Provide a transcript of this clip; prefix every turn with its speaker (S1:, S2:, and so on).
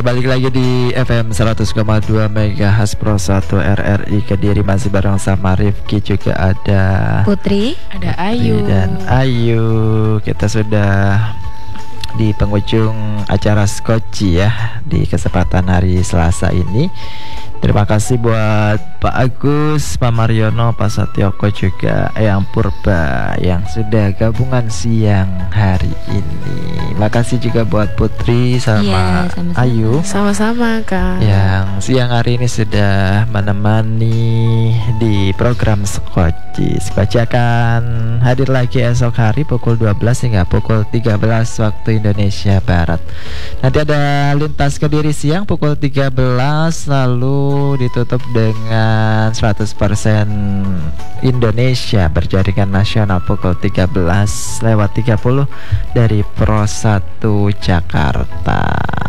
S1: Ya, balik lagi di FM 100,2 MHz Pro 1 RRI Kediri. Masih bareng sama Rifki, juga ada
S2: Putri,
S3: ada Ayu
S1: dan Ayu. Kita sudah di penghujung acara Skoci ya di kesempatan hari Selasa ini. Terima kasih buat Pak Agus, Pak Mariono, Pak Satyoko, juga Eyang Purba yang sudah gabungan siang hari ini. Makasih juga buat Putri sama Ayu,
S3: sama-sama Kak,
S1: yang siang hari ini sudah menemani di program Skoci. Skoci akan hadir lagi esok hari pukul 12 hingga pukul 13 waktu Indonesia Barat. Nanti ada Lintas Kediri siang pukul 13, lalu ditutup dengan 100% Indonesia berjaringan nasional pukul 13:30 dari Pro 1 Jakarta.